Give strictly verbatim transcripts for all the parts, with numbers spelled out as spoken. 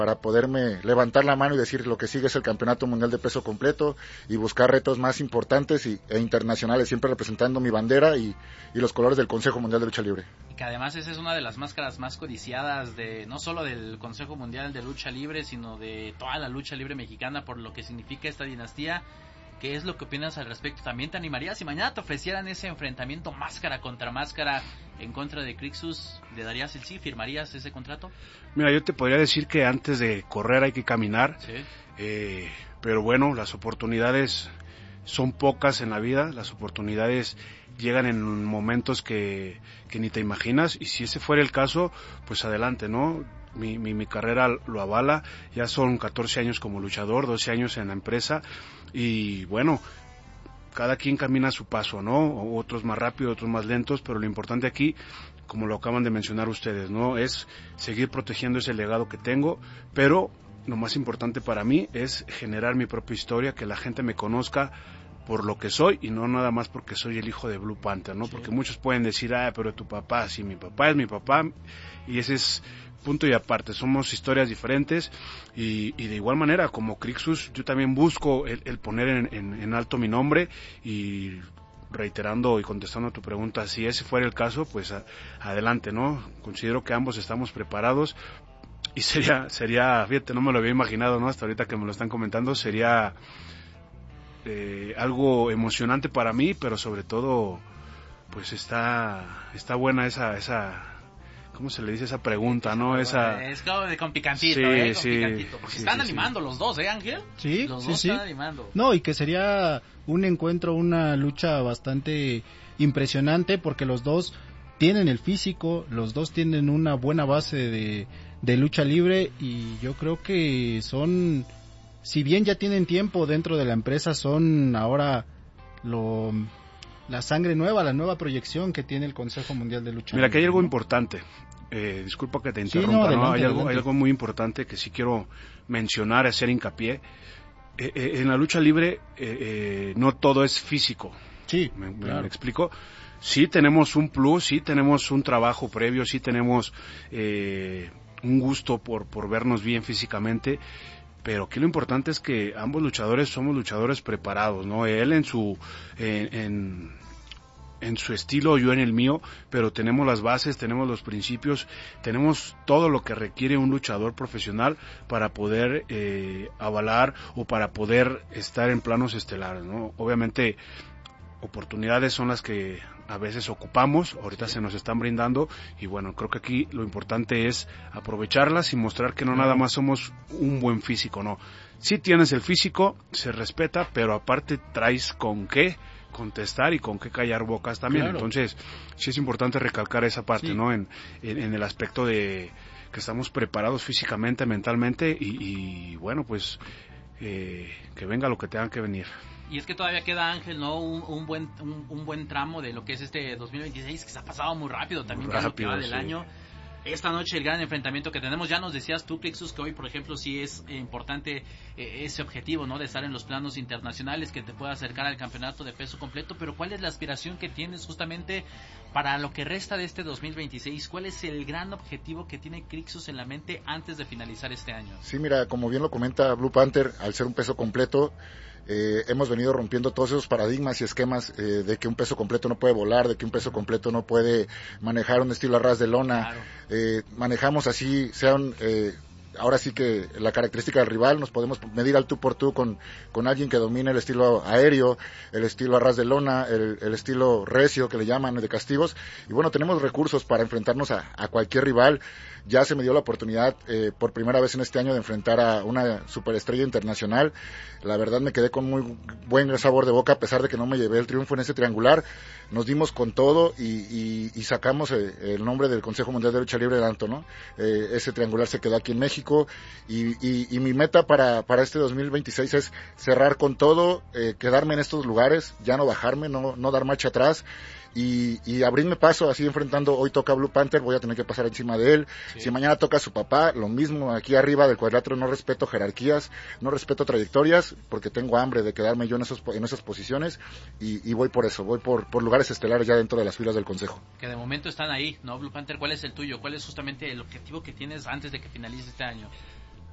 para poderme levantar la mano y decir lo que sigue es el Campeonato Mundial de Peso Completo y buscar retos más importantes y, e internacionales, siempre representando mi bandera y, y los colores del Consejo Mundial de Lucha Libre. Y que además esa es una de las máscaras más codiciadas de no solo del Consejo Mundial de Lucha Libre, sino de toda la lucha libre mexicana, por lo que significa esta dinastía. ¿Qué es lo que opinas al respecto? ¿También te animarías si mañana te ofrecieran ese enfrentamiento máscara contra máscara en contra de Crixus? ¿Le darías el sí? ¿Firmarías ese contrato? Mira, yo te podría decir que antes de correr hay que caminar, sí. eh, pero bueno, las oportunidades son pocas en la vida, las oportunidades llegan en momentos que, que ni te imaginas, y si ese fuera el caso, pues adelante, ¿no? Mi, mi, mi carrera lo avala, ya son catorce años como luchador, doce años en la empresa, y bueno, cada quien camina a su paso, ¿no? Otros más rápido, otros más lentos, pero lo importante aquí, como lo acaban de mencionar ustedes, ¿no? Es seguir protegiendo ese legado que tengo, pero lo más importante para mí es generar mi propia historia, que la gente me conozca por lo que soy y no nada más porque soy el hijo de Blue Panther, ¿no? Sí. Porque muchos pueden decir, ah, pero tu papá, sí, mi papá es mi papá, y ese es punto y aparte, somos historias diferentes, y, y de igual manera, como Crixus, yo también busco el, el poner en, en, en alto mi nombre, y reiterando y contestando a tu pregunta, si ese fuera el caso, pues a, adelante, ¿no? Considero que ambos estamos preparados, y sería, sería, fíjate, no me lo había imaginado, ¿no? Hasta ahorita que me lo están comentando, sería eh, algo emocionante para mí, pero sobre todo, pues está, está buena esa, esa, ¿cómo se le dice esa pregunta, no? Esa... Es como de con picantito, sí, ¿eh? Con sí, picantito. Porque sí, están sí, animando sí. los dos, ¿eh, Ángel? Sí, los sí, dos sí. están animando. No, y que sería un encuentro, una lucha bastante impresionante, porque los dos tienen el físico, los dos tienen una buena base de, de lucha libre, y yo creo que son, si bien ya tienen tiempo dentro de la empresa, son ahora lo... la sangre nueva, la nueva proyección que tiene el Consejo Mundial de Lucha Mira, Libre, que hay algo ¿no? importante, eh, disculpa que te Sí, interrumpa, no, ¿no? adelante, Hay, algo, adelante. hay algo muy importante que sí quiero mencionar, hacer hincapié. Eh, eh, en la lucha libre eh, eh, no todo es físico. Sí, ¿Me, me, claro. me explico? Sí tenemos un plus, sí tenemos un trabajo previo, sí tenemos eh, un gusto por, por vernos bien físicamente, pero aquí lo importante es que ambos luchadores somos luchadores preparados, ¿no? Él en su en, en, en su estilo, yo en el mío, pero tenemos las bases, tenemos los principios, tenemos todo lo que requiere un luchador profesional para poder eh, avalar o para poder estar en planos estelares, ¿no? Obviamente oportunidades son las que a veces ocupamos, ahorita se nos están brindando, y bueno, creo que aquí lo importante es aprovecharlas y mostrar que no nada más somos un buen físico, no. Sí tienes el físico, se respeta, pero aparte traes con qué contestar y con qué callar bocas también, claro. Entonces sí es importante recalcar esa parte, sí. ¿No? En, en, en el aspecto de que estamos preparados físicamente, mentalmente, y, y bueno, pues eh, que venga lo que tenga que venir. Y es que todavía queda, Ángel, ¿no? Un, un buen un, un buen tramo de lo que es este dos mil veintiséis, que se ha pasado muy rápido también, muy rápido, ya lo que va del sí. año. Esta noche el gran enfrentamiento que tenemos, ya nos decías tú, Crixus, que hoy, por ejemplo, sí es importante eh, ese objetivo, ¿no? De estar en los planos internacionales, que te pueda acercar al campeonato de peso completo, pero ¿cuál es la aspiración que tienes justamente para lo que resta de este dos mil veintiséis? ¿Cuál es el gran objetivo que tiene Crixus en la mente antes de finalizar este año? Sí, mira, como bien lo comenta Blue Panther, al ser un peso completo, Eh, hemos venido rompiendo todos esos paradigmas y esquemas eh, de que un peso completo no puede volar, de que un peso completo no puede manejar un estilo a ras de lona. Claro. Eh, manejamos así, sean eh, ahora sí que la característica del rival, nos podemos medir al tú por tú con, con alguien que domine el estilo aéreo, el estilo a ras de lona, el, el estilo recio que le llaman de castigos, y bueno, tenemos recursos para enfrentarnos a, a cualquier rival. Ya se me dio la oportunidad eh, por primera vez en este año de enfrentar a una superestrella internacional. La verdad me quedé con muy buen sabor de boca, a pesar de que no me llevé el triunfo en ese triangular. Nos dimos con todo y, y, y sacamos eh, el nombre del Consejo Mundial de Lucha Libre de alto, ¿no? Eh, ese triangular se quedó aquí en México, y, y, y mi meta para, para este dos mil veintiséis es cerrar con todo, eh, quedarme en estos lugares, ya no bajarme, no, no dar marcha atrás. Y, y abrirme paso así enfrentando. Hoy toca Blue Panther, voy a tener que pasar encima de él. Sí. Si mañana toca su papá, lo mismo. Aquí arriba del cuadrilátero no respeto jerarquías, no respeto trayectorias, porque tengo hambre de quedarme yo en esos en esas posiciones, y, y voy por eso, voy por, por lugares estelares ya dentro de las filas del Consejo. Que de momento están ahí, ¿no, Blue Panther? ¿Cuál es el tuyo? ¿Cuál es justamente el objetivo que tienes antes de que finalice este año?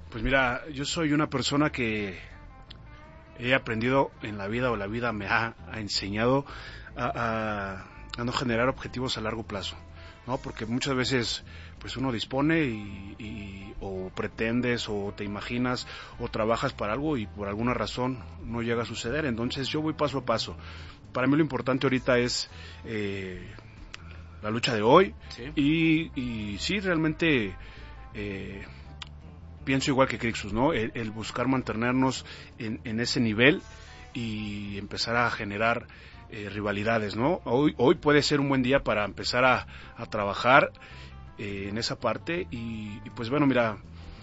Pues mira, yo soy una persona que he aprendido en la vida, o la vida me ha, ha enseñado a, a, a no generar objetivos a largo plazo, ¿no? Porque muchas veces pues uno dispone y, y o pretendes o te imaginas o trabajas para algo y por alguna razón no llega a suceder. Entonces yo voy paso a paso. Para mí lo importante ahorita es eh, la lucha de hoy. ¿Sí? y, y sí, realmente eh, pienso igual que Crixus, ¿no? El, el buscar mantenernos en, en ese nivel y empezar a generar eh, rivalidades, ¿no? Hoy, hoy puede ser un buen día para empezar a, a trabajar eh, en esa parte y, y pues bueno, mira,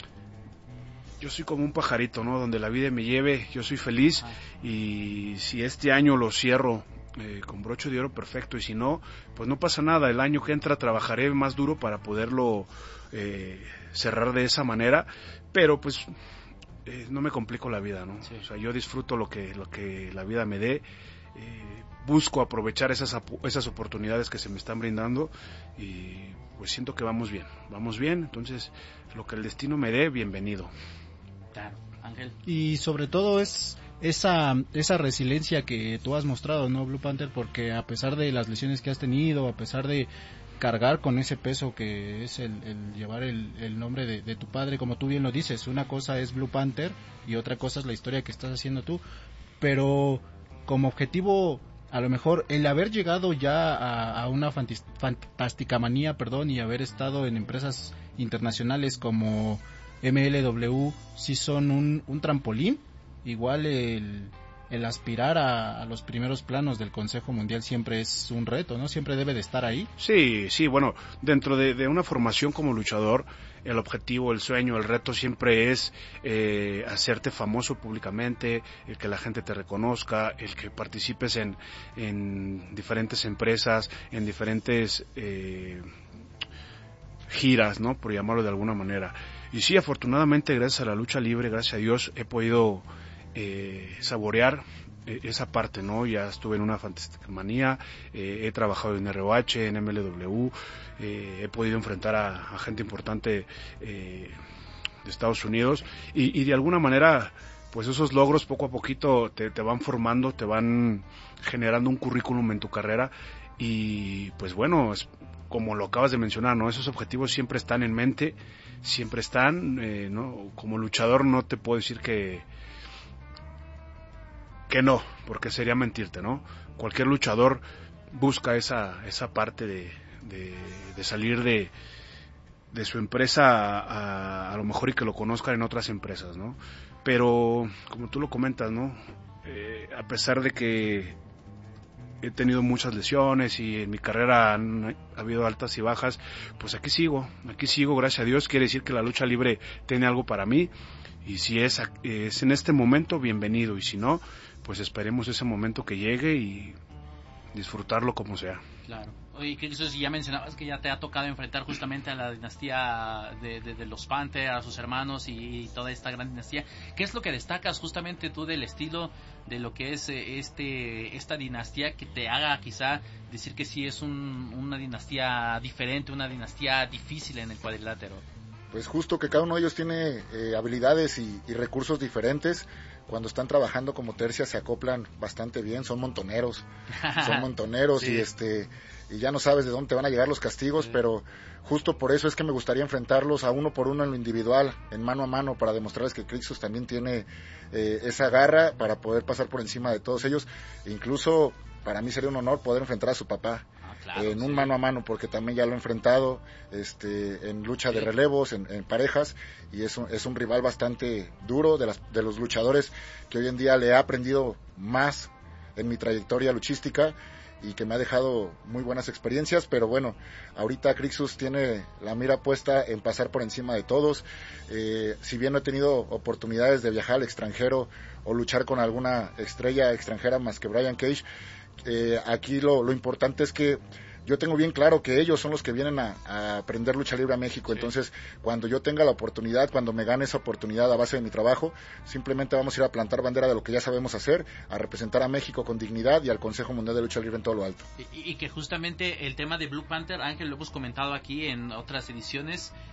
yo soy como un pajarito, ¿no? Donde la vida me lleve, yo soy feliz y si este año lo cierro eh, con broche de oro, perfecto, y si no, pues no pasa nada, el año que entra trabajaré más duro para poderlo eh, cerrar de esa manera, pero pues eh, no me complico la vida, ¿no? Sí. O sea, yo disfruto lo que, lo que la vida me dé, eh, busco aprovechar esas, esas oportunidades que se me están brindando y pues siento que vamos bien, vamos bien, entonces lo que el destino me dé, bienvenido. Claro, Ángel. Y sobre todo es esa esa resiliencia que tú has mostrado, ¿no, Blue Panther? Porque a pesar de las lesiones que has tenido, a pesar de cargar con ese peso que es el, el llevar el, el nombre de, de tu padre, como tú bien lo dices, una cosa es Blue Panther y otra cosa es la historia que estás haciendo tú, pero como objetivo, a lo mejor el haber llegado ya a, a una fantástica manía, perdón, y haber estado en empresas internacionales como M L W, sí son un, un trampolín. Igual el, el aspirar a, a los primeros planos del Consejo Mundial siempre es un reto, ¿no? Siempre debe de estar ahí. Sí, sí, bueno, dentro de, de una formación como luchador, el objetivo, el sueño, el reto siempre es eh, hacerte famoso públicamente, el que la gente te reconozca, el que participes en, en diferentes empresas, en diferentes eh, giras, ¿no? Por llamarlo de alguna manera. Y sí, afortunadamente, gracias a la lucha libre, gracias a Dios, he podido eh, saborear eh, esa parte, ¿no? Ya estuve en una fantástica manía, eh, he trabajado en R O H, en M L W, eh, he podido enfrentar a, a gente importante eh, de Estados Unidos y, y de alguna manera, pues esos logros poco a poquito te, te van formando, te van generando un currículum en tu carrera y pues bueno, es, como lo acabas de mencionar, ¿no? Esos objetivos siempre están en mente, siempre están, eh, ¿no? Como luchador no te puedo decir que que no, porque sería mentirte, ¿no? Cualquier luchador busca esa esa parte de, de, de salir de, de su empresa a, a, a lo mejor y que lo conozcan en otras empresas, ¿no? Pero, como tú lo comentas, ¿no? Eh, a pesar de que he tenido muchas lesiones y en mi carrera han ha habido altas y bajas, pues aquí sigo, aquí sigo, gracias a Dios, quiere decir que la lucha libre tiene algo para mí y si es, es en este momento, bienvenido, y si no, pues esperemos ese momento que llegue y disfrutarlo como sea. Claro. Oye, que eso ya mencionabas que ya te ha tocado enfrentar justamente a la dinastía de, de, de los Panther, a sus hermanos y, y toda esta gran dinastía. ¿Qué es lo que destacas justamente tú del estilo de lo que es este esta dinastía que te haga quizá decir que sí es un, una dinastía diferente, una dinastía difícil en el cuadrilátero? Pues justo que cada uno de ellos tiene eh, habilidades y, y recursos diferentes. Cuando están trabajando como tercia se acoplan bastante bien, son montoneros, son montoneros sí. y este y ya no sabes de dónde te van a llegar los castigos, sí. pero justo por eso es que me gustaría enfrentarlos a uno por uno en lo individual, en mano a mano, para demostrarles que Crixus también tiene eh, esa garra para poder pasar por encima de todos ellos. Incluso para mí sería un honor poder enfrentar a su papá. Claro, en un sí. mano a mano, porque también ya lo he enfrentado este, en lucha sí. de relevos, en, en parejas, y es un, es un rival bastante duro de, las, de los luchadores que hoy en día le he aprendido más en mi trayectoria luchística y que me ha dejado muy buenas experiencias, pero bueno, ahorita Crixus tiene la mira puesta en pasar por encima de todos. Eh, si bien no he tenido oportunidades de viajar al extranjero o luchar con alguna estrella extranjera más que Brian Cage, Eh, aquí lo, lo importante es que yo tengo bien claro que ellos son los que vienen a, a aprender lucha libre a México, sí. entonces cuando yo tenga la oportunidad, cuando me gane esa oportunidad a base de mi trabajo, simplemente vamos a ir a plantar bandera de lo que ya sabemos hacer, a representar a México con dignidad y al Consejo Mundial de Lucha Libre en todo lo alto. Y, y que justamente el tema de Blue Panther, Ángel, lo hemos comentado aquí en otras ediciones,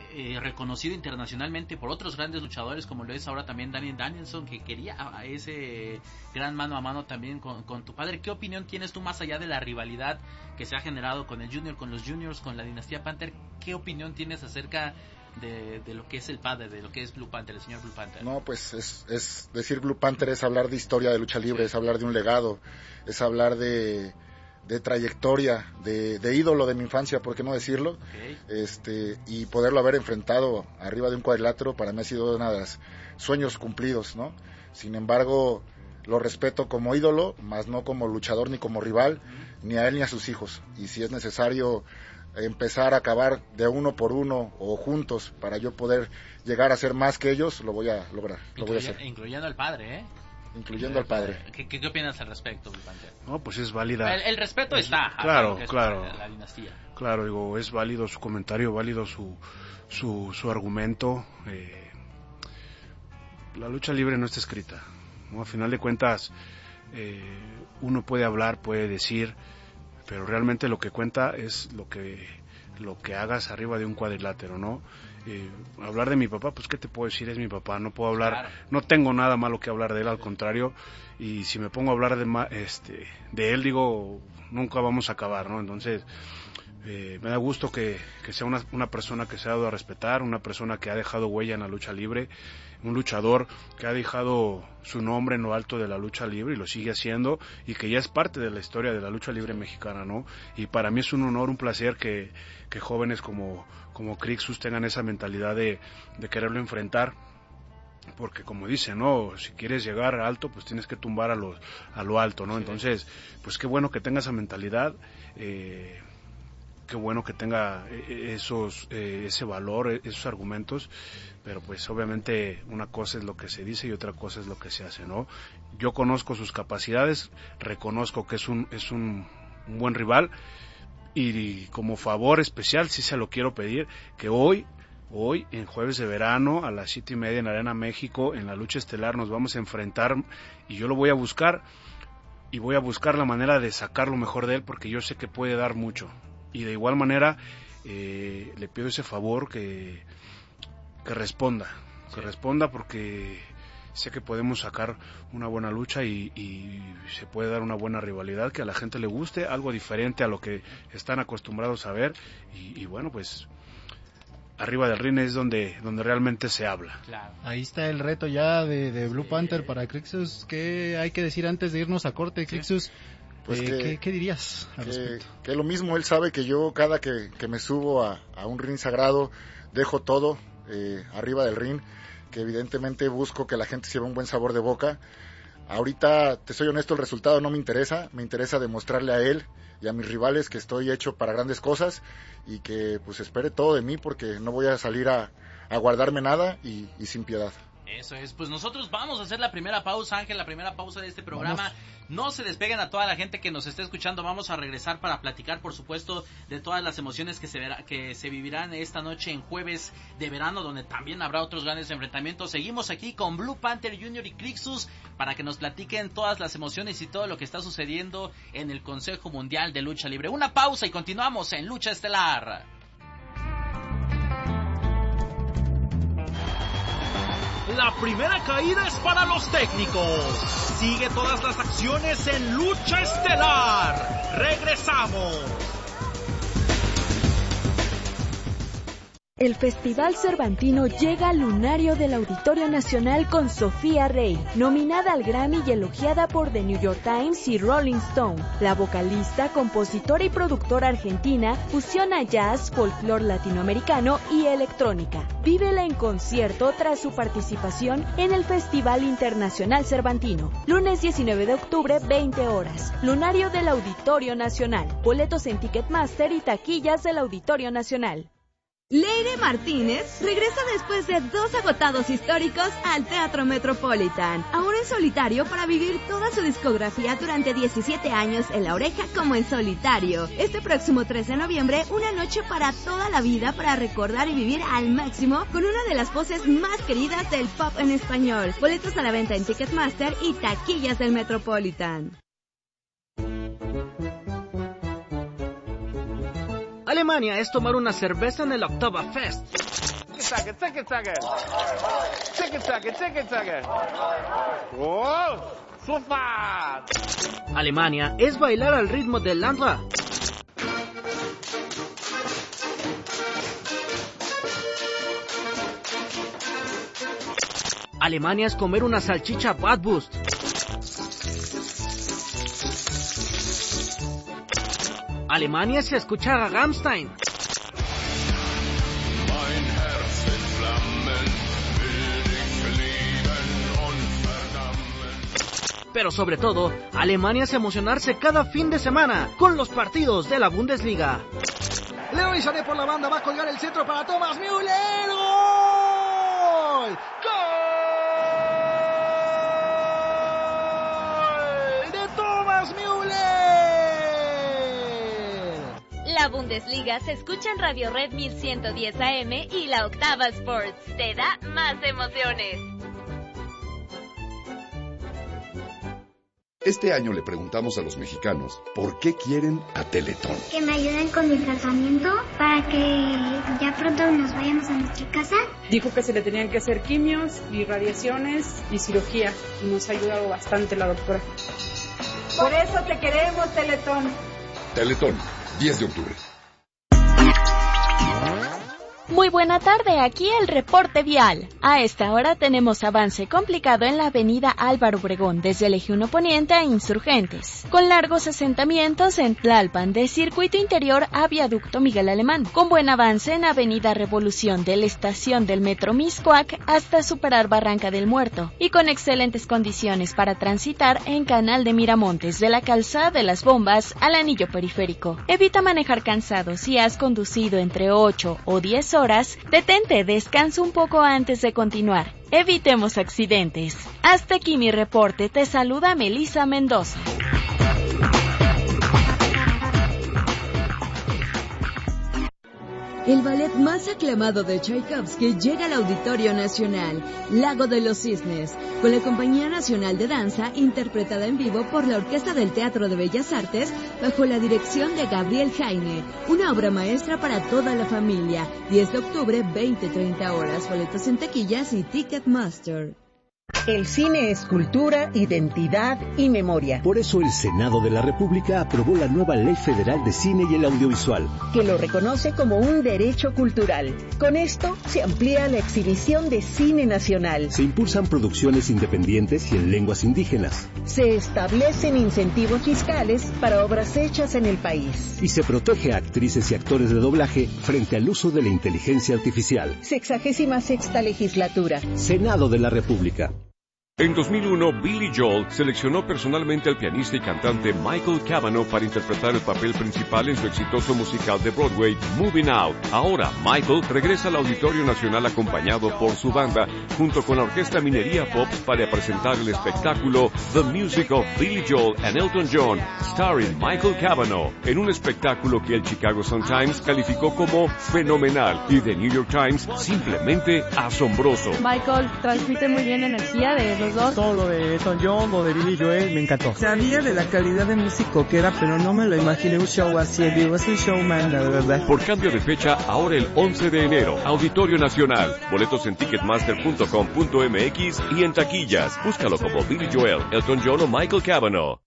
eh, reconocido internacionalmente por otros grandes luchadores, como lo es ahora también Daniel Danielson, que quería a ese gran mano a mano también con, con tu padre. ¿Qué opinión tienes tú, más allá de la rivalidad que se ha generado con el Junior, con los Juniors, con la dinastía Panther? ¿Qué opinión tienes acerca de, de lo que es el padre, de lo que es Blue Panther, el señor Blue Panther? No, pues es, es decir Blue Panther es hablar de historia de lucha libre, es hablar de un legado, es hablar de, de trayectoria, de, de ídolo de mi infancia, ¿por qué no decirlo? Okay. Este, y poderlo haber enfrentado arriba de un cuadrilátero para mí ha sido uno de los sueños cumplidos, ¿no? Sin embargo, lo respeto como ídolo, más no como luchador ni como rival, uh-huh. ni a él ni a sus hijos. Y si es necesario empezar a acabar de uno por uno o juntos para yo poder llegar a ser más que ellos, lo voy a lograr, lo Incluye, voy a hacer. Incluyendo al padre, ¿eh? Incluyendo al padre. ¿Qué, qué, qué opinas al respecto, Blue Panther? No, pues es válida. El, el respeto es, está. Claro, es claro. La, la dinastía. Claro, digo, es válido su comentario, válido su su, su argumento. Eh, la lucha libre no está escrita, ¿no? A final de cuentas, eh, uno puede hablar, puede decir, pero realmente lo que cuenta es lo que lo que hagas arriba de un cuadrilátero, ¿no? Eh, hablar de mi papá, pues qué te puedo decir, es mi papá, no puedo hablar, claro. No tengo nada malo que hablar de él, al contrario, y si me pongo a hablar de este de él, digo, nunca vamos a acabar, ¿no? Entonces, eh, me da gusto que, que sea una, una persona que se ha dado a respetar, una persona que ha dejado huella en la lucha libre, un luchador que ha dejado su nombre en lo alto de la lucha libre y lo sigue haciendo, y que ya es parte de la historia de la lucha libre mexicana, ¿no? Y para mí es un honor, un placer que, que jóvenes como, como Crixus tengan esa mentalidad de, de quererlo enfrentar, porque como dicen, ¿no? Si quieres llegar alto, pues tienes que tumbar a, los, a lo alto, ¿no? Entonces, pues qué bueno que tenga esa mentalidad, eh, qué bueno que tenga esos eh, ese valor, esos argumentos, pero pues obviamente una cosa es lo que se dice y otra cosa es lo que se hace, ¿no? Yo conozco sus capacidades, reconozco que es un es un, un buen rival, y como favor especial sí se lo quiero pedir, que hoy hoy en jueves de verano a las siete y media en Arena México, en la lucha estelar, nos vamos a enfrentar, y yo lo voy a buscar y voy a buscar la manera de sacar lo mejor de él, porque yo sé que puede dar mucho. Y de igual manera eh, le pido ese favor que, que responda, que sí. responda porque sé que podemos sacar una buena lucha y, y se puede dar una buena rivalidad, que a la gente le guste, algo diferente a lo que están acostumbrados a ver, y, y bueno, pues arriba del ring es donde donde realmente se habla. Claro. Ahí está el reto ya de, de Blue sí. Panther para Crixus. ¿Qué hay que decir antes de irnos a corte, Crixus? Sí. Pues eh, que, ¿qué, ¿Qué dirías al que, respecto? Que lo mismo, él sabe que yo cada que, que me subo a, a un ring sagrado dejo todo eh, arriba del ring, que evidentemente busco que la gente se lleve un buen sabor de boca. Ahorita, te soy honesto, el resultado no me interesa, me interesa demostrarle a él y a mis rivales que estoy hecho para grandes cosas, y que pues espere todo de mí, porque no voy a salir a, a guardarme nada y, y sin piedad. Eso es, pues nosotros vamos a hacer la primera pausa, Ángel, la primera pausa de este programa. Vamos. No se despeguen a toda la gente que nos está escuchando, vamos a regresar para platicar, por supuesto, de todas las emociones que se verá, que se vivirán esta noche en jueves de verano, donde también habrá otros grandes enfrentamientos. Seguimos aquí con Blue Panther Junior y Crixus para que nos platiquen todas las emociones y todo lo que está sucediendo en el Consejo Mundial de Lucha Libre. Una pausa y continuamos en Lucha Estelar. La primera caída es para los técnicos. Sigue todas las acciones en Lucha Estelar. Regresamos. El Festival Cervantino llega al lunario del Auditorio Nacional con Sofía Rey, nominada al Grammy y elogiada por The New York Times y Rolling Stone. La vocalista, compositora y productora argentina fusiona jazz, folclore latinoamericano y electrónica. Vívela en concierto tras su participación en el Festival Internacional Cervantino. Lunes diecinueve de octubre, veinte horas. Lunario del Auditorio Nacional. Boletos en Ticketmaster y taquillas del Auditorio Nacional. Leire Martínez regresa después de dos agotados históricos al Teatro Metropolitan, ahora en solitario para vivir toda su discografía durante diecisiete años en La Oreja como en solitario. Este próximo tres de noviembre, una noche para toda la vida para recordar y vivir al máximo con una de las voces más queridas del pop en español. Boletos a la venta en Ticketmaster y taquillas del Metropolitan. Alemania es tomar una cerveza en el Oktoberfest. tiki-taka, tiki-taka. Tiki-taka, tiki-taka. ¡Oh! ¡Sufa! Alemania es bailar al ritmo del Landra. Alemania es comer una salchicha Bratwurst. Alemania es escuchar a Rammstein. Pero sobre todo, Alemania es emocionarse cada fin de semana con los partidos de la Bundesliga. Leroy Sané por la banda, va a colgar el centro para Thomas Müller. ¡Gol! ¡Gol! ¡De Thomas Müller! La Bundesliga se escucha en Radio Red mil ciento diez A M y la Octava Sports. Te da más emociones. Este año le preguntamos a los mexicanos por qué quieren a Teletón. Que me ayuden con mi tratamiento para que ya pronto nos vayamos a nuestra casa. Dijo que se le tenían que hacer quimios y radiaciones y cirugía y nos ha ayudado bastante la doctora. Por eso te queremos, Teletón. Teletón, diez de octubre. Muy buena tarde, aquí el reporte vial. A esta hora tenemos avance complicado en la avenida Álvaro Obregón, desde el eje uno Poniente a Insurgentes, con largos asentamientos en Tlalpan, de Circuito Interior a Viaducto Miguel Alemán, con buen avance en avenida Revolución, de la estación del Metro Mixcoac hasta superar Barranca del Muerto, y con excelentes condiciones para transitar en Canal de Miramontes, de la Calzada de las Bombas al Anillo Periférico. Evita manejar cansado si has conducido entre ocho o diez horas. Horas, detente, descansa un poco antes de continuar. Evitemos accidentes. Hasta aquí mi reporte. Te saluda Melissa Mendoza. El ballet más aclamado de Tchaikovsky llega al Auditorio Nacional, Lago de los Cisnes, con la Compañía Nacional de Danza, interpretada en vivo por la Orquesta del Teatro de Bellas Artes, bajo la dirección de Gabriel Jaime. Una obra maestra para toda la familia. diez de octubre, veinte a treinta horas. Boletos en taquillas y Ticketmaster. El cine es cultura, identidad y memoria. Por eso el Senado de la República aprobó la nueva Ley Federal de Cine y el Audiovisual, que lo reconoce como un derecho cultural. Con esto se amplía la exhibición de cine nacional. Se impulsan producciones independientes y en lenguas indígenas. Se establecen incentivos fiscales para obras hechas en el país. Y se protege a actrices y actores de doblaje frente al uso de la inteligencia artificial. Sexagésima sexta legislatura. Senado de la República. En dos mil uno, Billy Joel seleccionó personalmente al pianista y cantante Michael Cavanaugh para interpretar el papel principal en su exitoso musical de Broadway, Moving Out. Ahora, Michael regresa al Auditorio Nacional acompañado por su banda, junto con la Orquesta Minería Pops, para presentar el espectáculo The Music of Billy Joel and Elton John, starring Michael Cavanaugh, en un espectáculo que el Chicago Sun-Times calificó como fenomenal y The New York Times simplemente asombroso. Michael transmite muy bien energía de los dos. Todo lo de Elton John, lo de Billy Joel, me encantó. Sabía de la calidad de músico que era, pero no me lo imaginé un show así en vivo. Es un showman, la verdad. Por cambio de fecha, ahora el once de enero, Auditorio Nacional. Boletos en ticketmaster punto com punto m x y en taquillas. Búscalo como Billy Joel, Elton John o Michael Cavanaugh.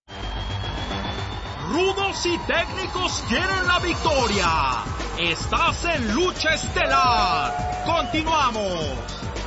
Rudos y técnicos quieren la victoria. Estás en Lucha Estelar. Continuamos.